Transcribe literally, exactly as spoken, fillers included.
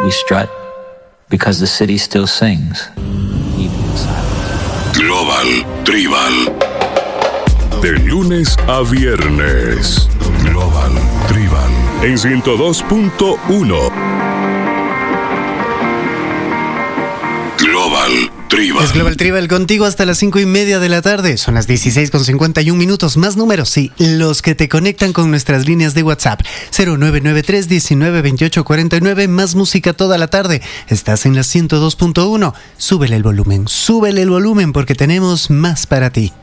We strut because the city still sings. Global Tribal. De lunes a viernes. Global Tribal. En ciento dos punto uno. Global Tribal. Es Global Tribal contigo hasta las cinco y media de la tarde. Son las dieciséis con cincuenta y un minutos. Más números, sí, los que te conectan con nuestras líneas de WhatsApp. cero nueve nueve tres, diecinueve, veintiocho, cuarenta y nueve. Más música toda la tarde. Estás en la ciento dos punto uno. Súbele el volumen, súbele el volumen porque tenemos más para ti.